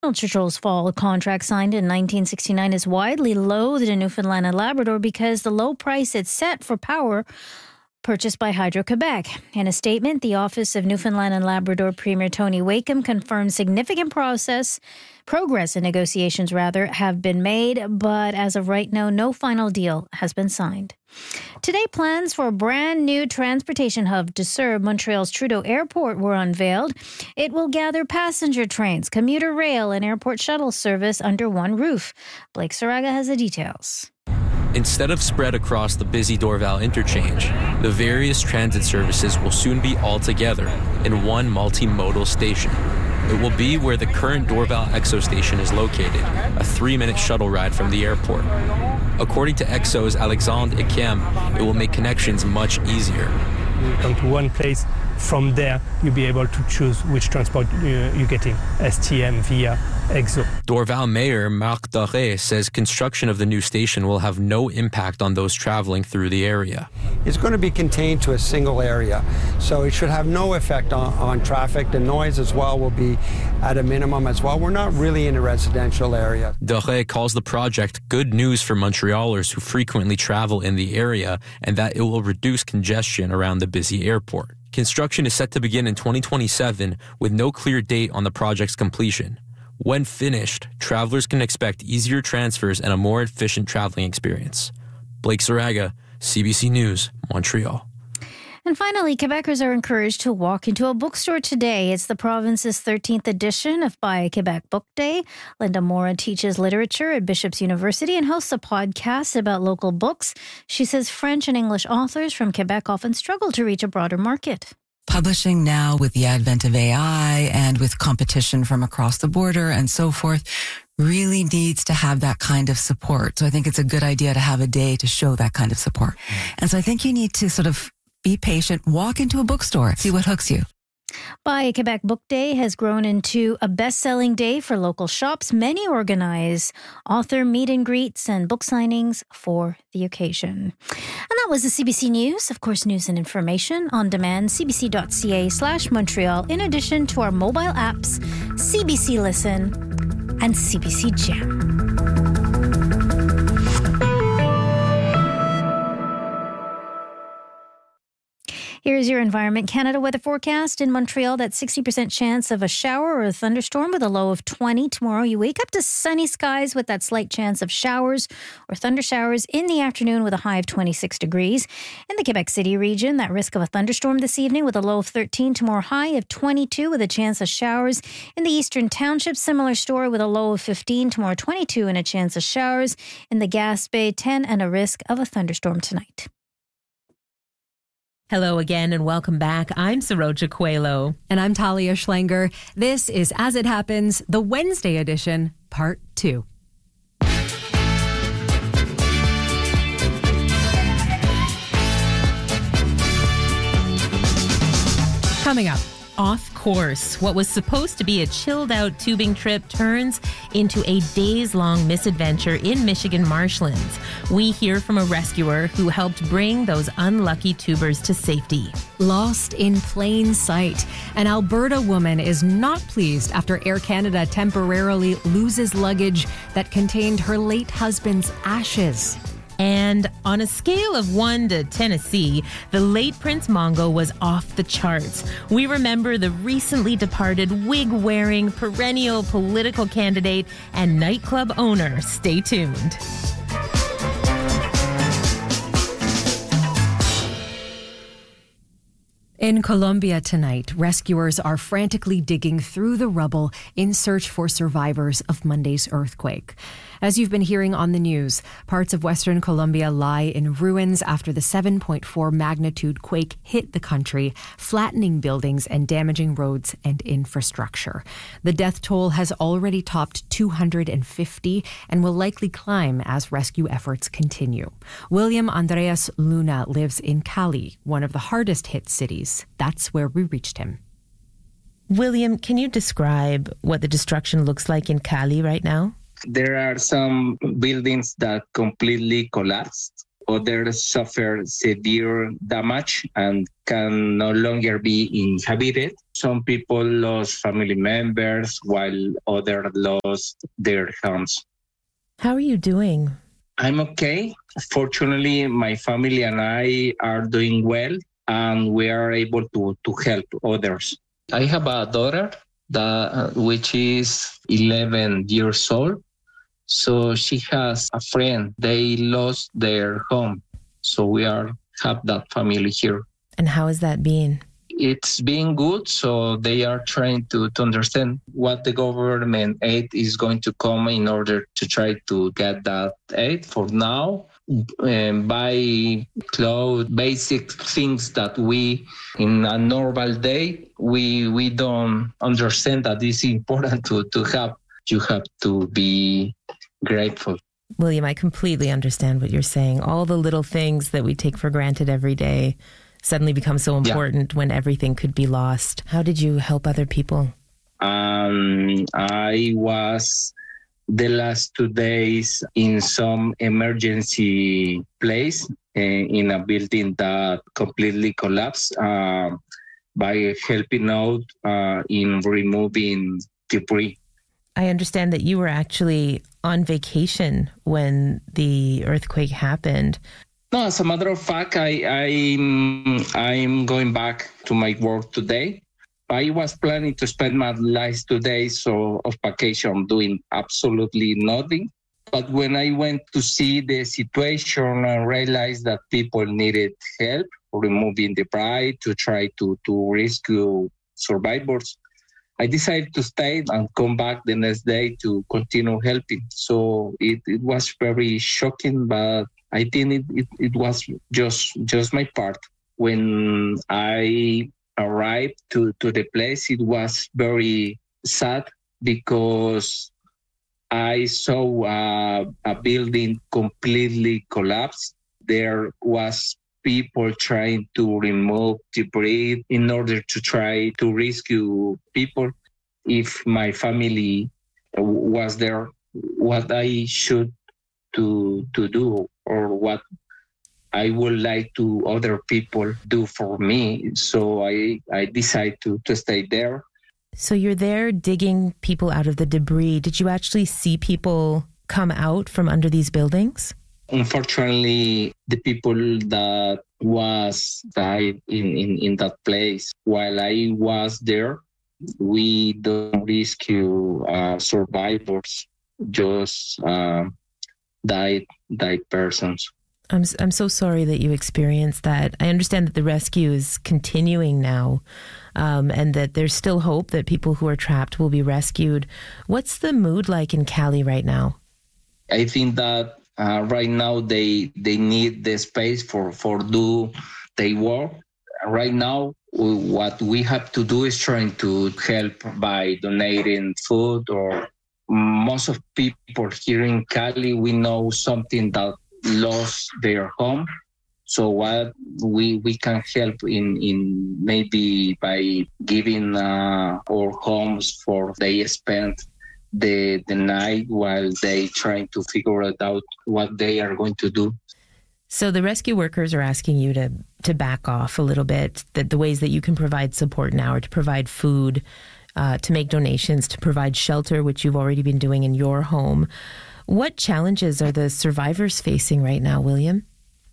Churchill's fall contract signed in 1969 is widely loathed in Newfoundland and Labrador because the low price it's set for power purchased by Hydro-Quebec. In a statement, the Office of Newfoundland and Labrador Premier Tony Wakeham confirmed significant progress in negotiations have been made, but as of right now, no final deal has been signed. Today, plans for a brand new transportation hub to serve Montreal's Trudeau Airport were unveiled. It will gather passenger trains, commuter rail, and airport shuttle service under one roof. Blake Saraga has the details. Instead of spread across the busy Dorval interchange, the various transit services will soon be all together in one multimodal station. It will be where the current Dorval EXO station is located, a 3-minute shuttle ride from the airport. According to EXO's Alexandre Ekiem, it will make connections much easier. You come to one place, from there you'll be able to choose which transport you're getting, STM, via EXO. Dorval Mayor Marc Doré says construction of the new station will have no impact on those traveling through the area. It's going to be contained to a single area, so it should have no effect on traffic. The noise as well will be at a minimum as well. We're not really in a residential area. Doré calls the project good news for Montrealers who frequently travel in the area and that it will reduce congestion around the busy airport. Construction is set to begin in 2027 with no clear date on the project's completion. When finished, travelers can expect easier transfers and a more efficient traveling experience. Blake Saraga, CBC News, Montreal. And finally, Quebecers are encouraged to walk into a bookstore today. It's the province's 13th edition of Buy Quebec Book Day. Linda Mora teaches literature at Bishop's University and hosts a podcast about local books. She says French and English authors from Quebec often struggle to reach a broader market. Publishing now, with the advent of AI and with competition from across the border and so forth, really needs to have that kind of support. So I think it's a good idea to have a day to show that kind of support. And so I think you need to sort of be patient, walk into a bookstore, see what hooks you. Buy Quebec Book Day has grown into a best-selling day for local shops. Many organize author meet and greets and book signings for the occasion. And that was the CBC News. Of course, news and information on demand, cbc.ca/Montreal, in addition to our mobile apps, CBC Listen and CBC Gem. Here's your Environment Canada weather forecast. In Montreal, that 60% chance of a shower or a thunderstorm with a low of 20. Tomorrow, you wake up to sunny skies with that slight chance of showers or thunder showers in the afternoon with a high of 26 degrees. In the Quebec City region, that risk of a thunderstorm this evening with a low of 13. Tomorrow, high of 22 with a chance of showers. In the Eastern Township, similar story with a low of 15. Tomorrow, 22 and a chance of showers. In the Gaspé, 10 and a risk of a thunderstorm tonight. Hello again and welcome back. I'm Saroja Coelho. And I'm Talia Schlanger. This is As It Happens, the Wednesday edition, Part 2. Coming up. Off course. What was supposed to be a chilled out tubing trip turns into a days-long misadventure in Michigan marshlands. We hear from a rescuer who helped bring those unlucky tubers to safety. Lost in plain sight. An Alberta woman is not pleased after Air Canada temporarily loses luggage that contained her late husband's ashes. And on a scale of 1 to Tennessee, the late Prince Mongo was off the charts. We remember the recently departed wig-wearing perennial political candidate and nightclub owner. Stay tuned. In Colombia tonight, rescuers are frantically digging through the rubble in search for survivors of Monday's earthquake. As you've been hearing on the news, parts of Western Colombia lie in ruins after the 7.4 magnitude quake hit the country, flattening buildings and damaging roads and infrastructure. The death toll has already topped 250 and will likely climb as rescue efforts continue. William Andreas Luna lives in Cali, one of the hardest hit cities. That's where we reached him. William, can you describe what the destruction looks like in Cali right now? There are some buildings that completely collapsed. Others suffer severe damage and can no longer be inhabited. Some people lost family members while others lost their homes. How are you doing? I'm okay. Fortunately, my family and I are doing well, and we are able to help others. I have a daughter which is 11 years old. So she has a friend. They lost their home. So we have that family here. And how has that been? It's been good. So they are trying to understand what the government aid is going to come in order to try to get that aid. For now, buy clothes, basic things that we, in a normal day, we don't understand that it's important to have. You have to be grateful. William, I completely understand what you're saying. All the little things that we take for granted every day suddenly become so important when everything could be lost. How did you help other people? I was the last 2 days in some emergency place in a building that completely collapsed by helping out in removing debris. I understand that you were actually on vacation when the earthquake happened. No, as a matter of fact, I'm going back to my work today. I was planning to spend my last 2 days of vacation doing absolutely nothing. But when I went to see the situation and realized that people needed help removing debris to try to rescue survivors, I decided to stay and come back the next day to continue helping. So it was very shocking, but I think it was just my part. When I arrived to the place, it was very sad because I saw a building completely collapse. There was people trying to remove debris in order to try to rescue people. If my family was there, what I should to do or what I would like to other people do for me. So I decided to stay there. So you're there digging people out of the debris. Did you actually see people come out from under these buildings? Unfortunately, the people that was died in that place, while I was there, we don't rescue survivors, just died persons. I'm so sorry that you experienced that. I understand that the rescue is continuing now, and that there's still hope that people who are trapped will be rescued. What's the mood like in Cali right now? I think that right now they need the space for do their work. Right now, what we have to do is trying to help by donating food, or most of people here in Cali, we know something that lost their home. So what we can help in maybe by giving our homes for they spent the night while they trying to figure it out what they are going to do. So the rescue workers are asking you to back off a little bit, that the ways that you can provide support now are to provide food, to make donations, to provide shelter, which you've already been doing in your home. What challenges are the survivors facing right now, William?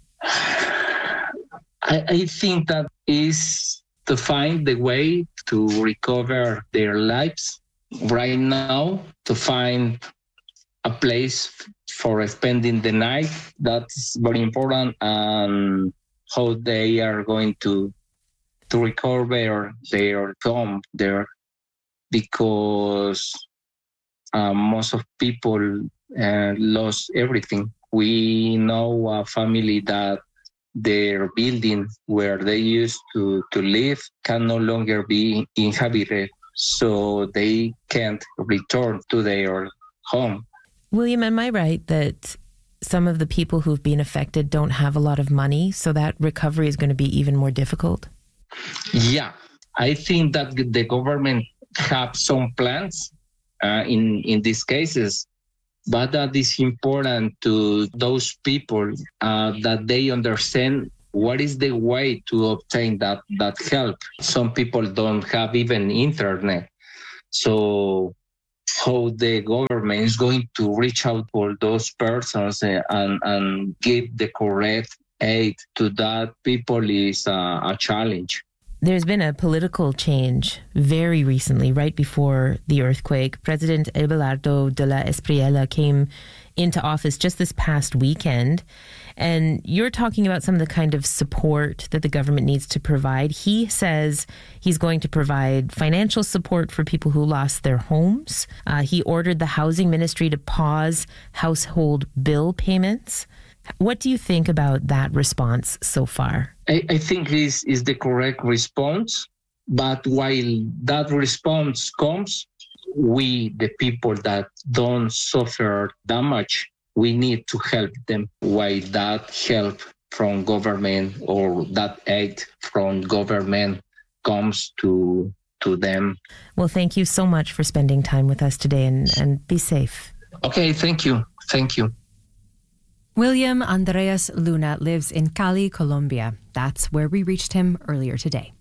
I think that is to find the way to recover their lives right now, to find a place for spending the night. That's very important, and how they are going to recover their home there, because most of people lost everything. We know a family that their building where they used to live can no longer be inhabited, so they can't return to their home. William, am I right that some of the people who've been affected don't have a lot of money, so that recovery is going to be even more difficult? Yeah, I think that the government have some plans in these cases, but that is important to those people that they understand what is the way to obtain that help. Some people don't have even internet. So how the government is going to reach out for those persons and give the correct aid to that people is a challenge. There's been a political change very recently, right before the earthquake. President Abelardo de la Espriella came into office just this past weekend. And you're talking about some of the kind of support that the government needs to provide. He says he's going to provide financial support for people who lost their homes. He ordered the housing ministry to pause household bill payments. What do you think about that response so far? I think this is the correct response. But while that response comes, we, the people that don't suffer damage, we need to help them. While that help from government or that aid from government comes to them. Well, thank you so much for spending time with us today, and be safe. Okay, thank you. Thank you. William Andreas Luna lives in Cali, Colombia. That's where we reached him earlier today.